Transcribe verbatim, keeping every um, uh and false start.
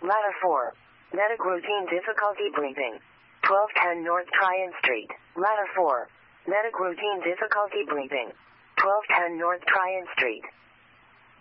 Ladder four. Medic routine difficulty breathing. twelve ten North Tryon Street. Ladder four. Medic routine difficulty breathing. twelve ten North Tryon Street.